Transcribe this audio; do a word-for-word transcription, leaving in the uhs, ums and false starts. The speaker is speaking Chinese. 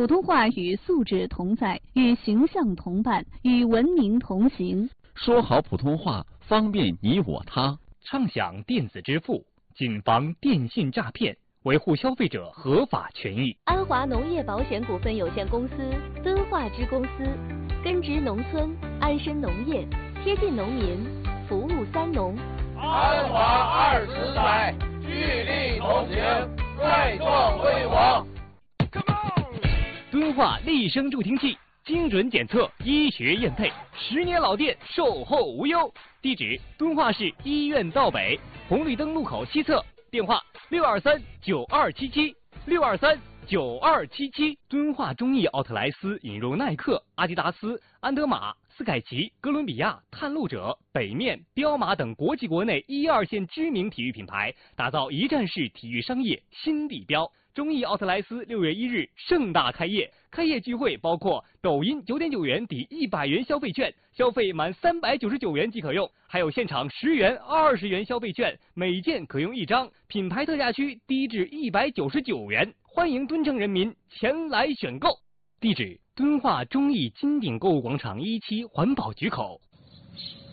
普通话与素质同在，与形象同伴，与文明同行。 说好普通话，方便你我他。 畅享电子支付，谨防电信诈骗，维护消费者合法权益。 安华农业保险股份有限公司、敦化支公司，根植农村，安身农业，贴近农民，服务三农。 安华二十载，聚力同行，再创辉煌。 敦化立声助听器，精准检测，医学验配，十年老店，售后无忧。地址：敦化市医院道北红绿灯路口西侧。电话：六二三九二七七六二三九二七七。敦化中艺奥特莱斯引入耐克、阿迪达斯、安德玛、斯凯奇、哥伦比亚、探路者、北面、彪马等国际国内一二线知名体育品牌，打造一站式体育商业新地标。中艺奥特莱斯六月一日盛大开业，开业聚会包括抖音九点九元抵一百元消费券，消费满三百九十九元即可用，还有现场十元、二十元消费券，每件可用一张，品牌特价区低至一百九十九元，欢迎敦城人民前来选购。地址：敦化中艺金鼎购物广场一期环保局口。